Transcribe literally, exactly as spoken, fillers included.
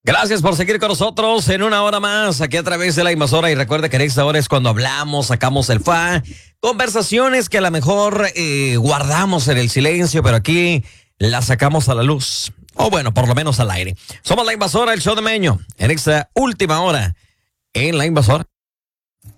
Gracias por seguir con nosotros en una hora más aquí a través de La Invasora. Y recuerde que en esta hora es cuando hablamos, sacamos el fa, conversaciones que a lo mejor eh, guardamos en el silencio, pero aquí las sacamos a la luz. O bueno, por lo menos al aire. Somos La Invasora, el show de Meño, en esta última hora en La Invasora.